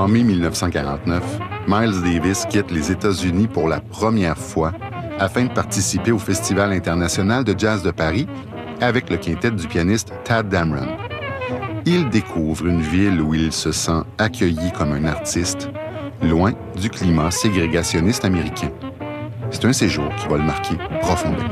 En mai 1949, Miles Davis quitte les États-Unis pour la première fois afin de participer au Festival international de jazz de Paris avec le quintet du pianiste Tadd Dameron. Il découvre une ville où il se sent accueilli comme un artiste, loin du climat ségrégationniste américain. C'est un séjour qui va le marquer profondément.